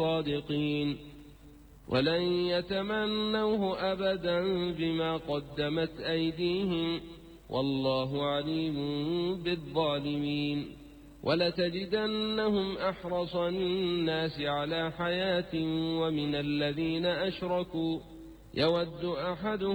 الصادقين ولن يتمنوه أبدا بما قدمت أيديهم والله عليم بالظالمين ولتجدنهم أحرص الناس على حياة ومن الذين أشركوا يود أحدهم